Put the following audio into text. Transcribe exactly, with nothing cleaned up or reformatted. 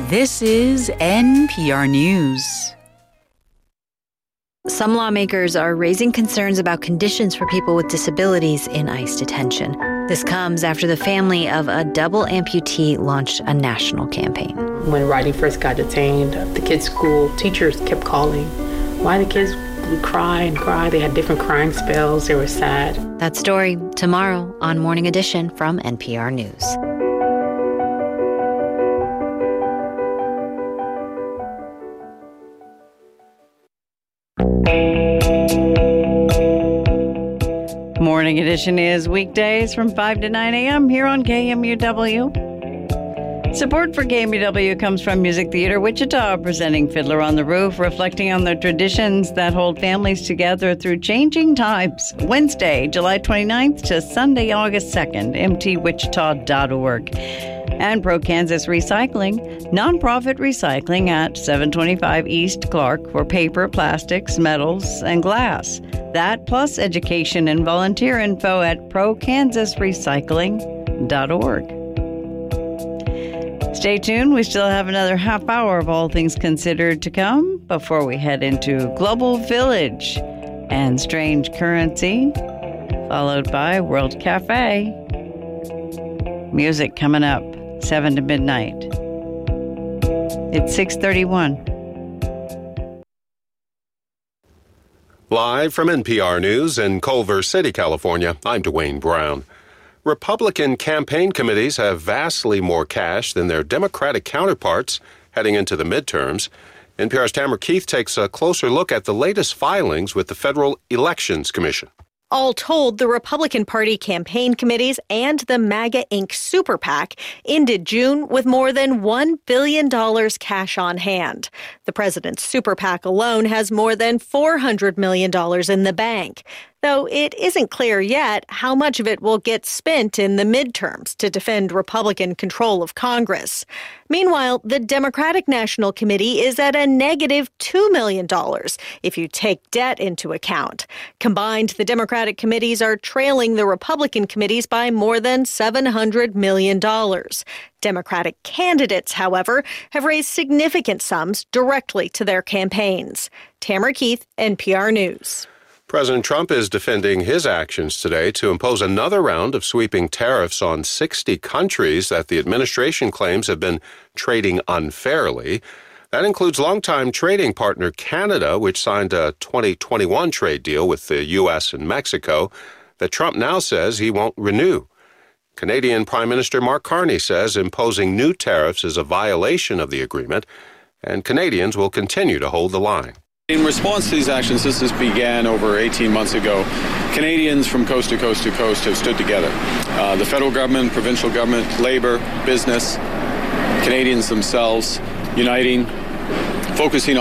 This is N P R News. Some lawmakers are raising concerns about conditions for people with disabilities in ICE detention. This comes after the family of a double amputee launched a national campaign. When Riley first got detained, the kids' school teachers kept calling. Why the kids would cry and cry. They had different crying spells. They were sad. That story tomorrow on Morning Edition from N P R News. Morning Edition is weekdays from five to nine a.m. here on K M U W. Support for K M U W comes from Music Theater Wichita, presenting Fiddler on the Roof, reflecting on the traditions that hold families together through changing times. Wednesday, July twenty-ninth to Sunday, August second, m t wichita dot org. And Pro Kansas Recycling, nonprofit recycling at seven twenty-five East Clark for paper, plastics, metals, and glass. That plus education and volunteer info at pro kansas recycling dot org. Stay tuned. We still have another half hour of All Things Considered to come before we head into Global Village and Strange Currency, followed by World Cafe. Music coming up, seven to midnight. It's six thirty-one. Live from N P R News in Culver City, California, I'm Dwayne Brown. Republican campaign committees have vastly more cash than their Democratic counterparts heading into the midterms. N P R's Tamara Keith takes a closer look at the latest filings with the Federal Elections Commission. All told, the Republican Party campaign committees and the MAGA Incorporated Super PAC ended June with more than one billion dollars cash on hand. The president's Super PAC alone has more than four hundred million dollars in the bank, though it isn't clear yet how much of it will get spent in the midterms to defend Republican control of Congress. Meanwhile, the Democratic National Committee is at a negative two million dollars if you take debt into account. Combined, the Democratic committees are trailing the Republican committees by more than seven hundred million dollars. Democratic candidates, however, have raised significant sums directly to their campaigns. Tamara Keith, N P R News. President Trump is defending his actions today to impose another round of sweeping tariffs on sixty countries that the administration claims have been trading unfairly. That includes longtime trading partner Canada, which signed a twenty twenty-one trade deal with the U S and Mexico that Trump now says he won't renew. Canadian Prime Minister Mark Carney says imposing new tariffs is a violation of the agreement, and Canadians will continue to hold the line. In response to these actions, this began over eighteen months ago. Canadians from coast to coast to coast have stood together. Uh, the federal government, provincial government, labor, business, Canadians themselves, uniting, focusing